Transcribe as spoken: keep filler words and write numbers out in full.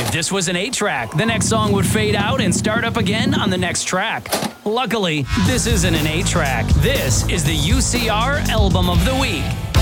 If this was an eight track, the next song would fade out and start up again on the next track. Luckily, this isn't an eight track. This is the U C R Album of the Week.